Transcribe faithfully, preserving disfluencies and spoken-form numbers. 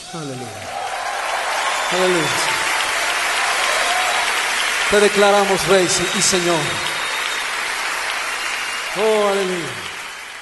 Aleluya. Aleluya. Te declaramos Rey y Señor. Oh, aleluya.